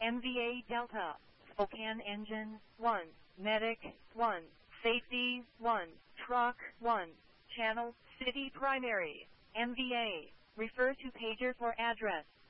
MVA Delta. Spokane Engine 1. Medic 1. Safety 1. Truck 1. Channel City Primary. MVA. Refer to pager for address.